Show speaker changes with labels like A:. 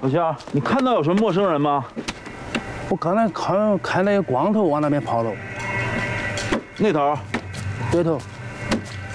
A: 老乡，你看到有什么陌生人吗？
B: 我刚才看那个光头往那边跑了。
A: 那头。
B: 对头。